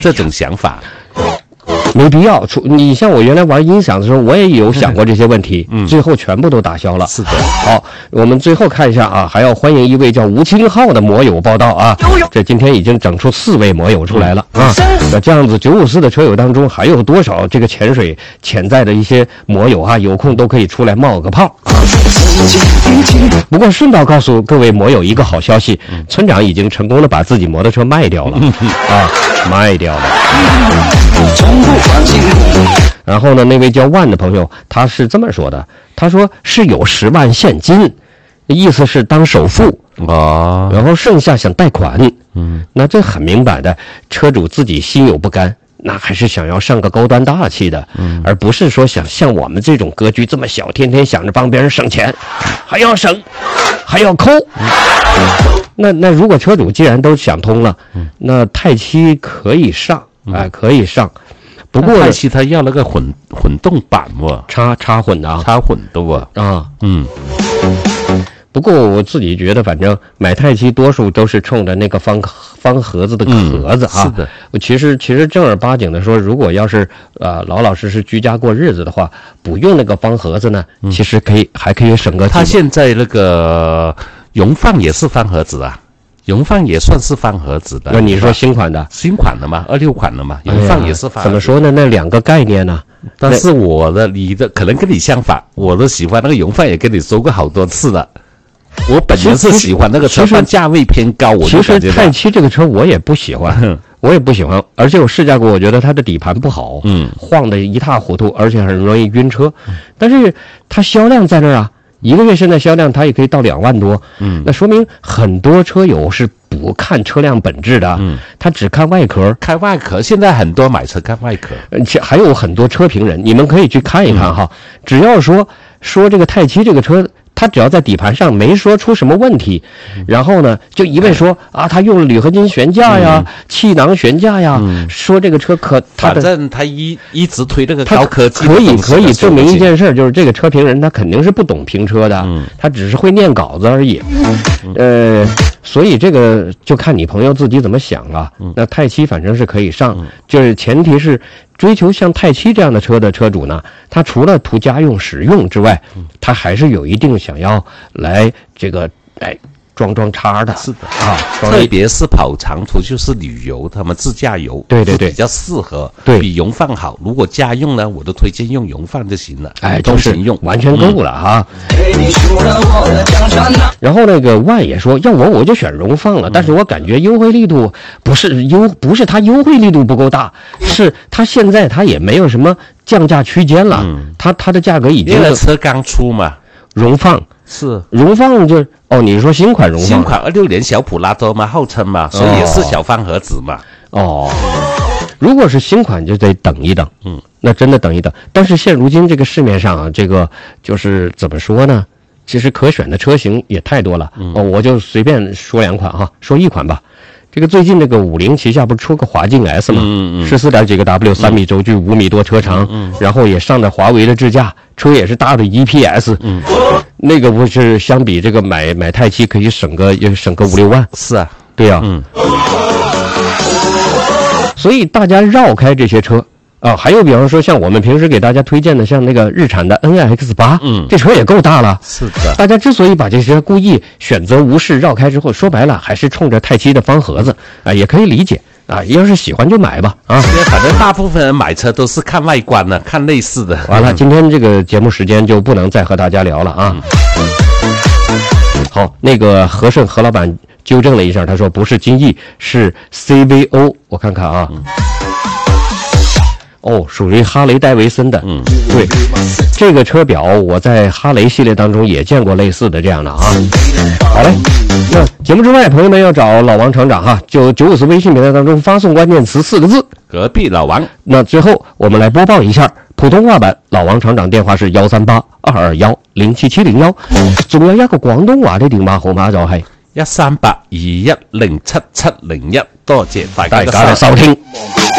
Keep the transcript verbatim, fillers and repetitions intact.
这种想法。 没必要。你像我原来玩音响的时候，我也有想过这些问题，嗯，最后全部都打消了。 是的。 好，我们最后看一下啊，还要欢迎一位叫吴清浩的摩友报道啊。这今天已经整出四位摩友出来了啊。那这样子九五四的车友当中，还有多少这个潜水潜在的一些摩友啊？有空都可以出来冒个泡。不过顺道告诉各位摩友一个好消息，村长已经成功的把自己摩托车卖掉了啊，卖掉了。然后呢，那位叫万的朋友，他是这么说的，他说是有十万现金，意思是当首付啊，然后剩下想贷款。嗯，那这很明白的，车主自己心有不甘，那还是想要上个高端大气的，嗯，而不是说想像我们这种格局这么小，天天想着帮别人省钱，还要省，还要抠。嗯、那那如果车主既然都想通了，那泰七可以上，哎、呃，可以上。不过泰七他要那个混混动版哦， 插插混的啊， 插混的哦， 啊， 嗯。 不过我自己觉得，反正买泰七多数都是冲着那个方方盒子的壳子啊。 嗯、是的。 其实其实正儿八经的说，如果要是呃老老实实居家过日子的话，不用那个方盒子呢，嗯、其实可以还可以省个。 他现在那个荣放也是方盒子啊。荣放也算是方盒子的。 那你说新款的？ 新款的嘛，二六款的嘛，荣放也是方盒子、哎。 怎么说呢？那两个概念呢？ 但是我的、你的可能跟你相反，我都喜欢那个荣放，也跟你说过好多次了。我本人是喜欢那个车，但价位偏高，我就感觉到。 其实泰七这个车我也不喜欢，我也不喜欢，而且我试驾过，我觉得它的底盘不好，嗯，晃得一塌糊涂，而且很容易晕车。但是它销量在那儿啊。一个月现在销量它也可以到两万多，嗯，那说明很多车友是不看车辆本质的，嗯，他只看外壳， 看外壳。现在很多买车看外壳， 还有很多车评人，你们可以去看一看哈。嗯、只要说说这个泰七这个车，他只要在底盘上没说出什么问题，嗯、然后呢，就一味说啊，他用了铝合金悬架呀、嗯、气囊悬架呀，嗯、说这个车可， 反正他一一直推这个高科技， 可以可以证明一件事，就是这个车评人他肯定是不懂评车的，嗯、他只是会念稿子而已，嗯、呃，所以这个就看你朋友自己怎么想了。嗯、那泰七反正是可以上，嗯、就是前提是。追求像泰七这样的车的车主呢，他除了图家用实用之外，他还是有一定想要来这个哎装装叉的。 是的啊，特别是跑长途就是旅游，他们自驾游， 对对对， 比较适合， 对， 比荣放好。如果家用呢，我都推荐用荣放就行了， 哎， 都是用完全够了哈。嗯、然后那个万也说，要我我就选荣放了，但是我感觉优惠力度不是优，不是它优惠力度不够大，是它现在它也没有什么降价区间了，嗯、它它的价格已经因为车刚出嘛， 荣放。 是荣放就哦，你说新款荣放， 新款二六年小普拉多嘛，号称嘛，所以也是小方盒子嘛。 哦，如果是新款就得等一等，嗯，那真的等一等。但是现如今这个市面上啊，这个就是怎么说呢？其实可选的车型也太多了。嗯、哦，我就随便说两款哈，说一款吧。这个最近这个五菱旗下不是出个华境 S 吗？嗯嗯，十四点几个 W， 三米轴距，五米多车长，嗯，然后也上的华为的智驾，车也是大的 E P S， 嗯，那个不是相比这个买买泰七可以省个也省个五六万。 是啊， 对呀、啊，嗯，所以大家绕开这些车。啊，还有比方说像我们平时给大家推荐的，像那个日产的 N X 八，嗯，这车也够大了。 是的， 大家之所以把这些故意选择无视绕开之后，说白了还是冲着泰七的方盒子啊，也可以理解啊。要是喜欢就买吧啊。 反正大部分人买车都是看外观的，看类似的。 完了，今天这个节目时间就不能再和大家聊了啊。嗯、好，那个和盛何老板纠正了一下，他说不是金翼，是 C V O。我看看啊。嗯哦，属于哈雷戴维森的，嗯，对，这个车表我在哈雷系列当中也见过类似的这样的啊。好嘞，那节目之外，朋友们要找老王厂长哈，就九五四微信平台当中发送关键词四个字 “隔壁老王”。 那最后我们来播报一下普通话版，老王厂长电话是幺三八二二幺零七七零幺，仲有一個廣東話的電話號碼就係一三八二一零七七零一。多謝大家嘅收聽。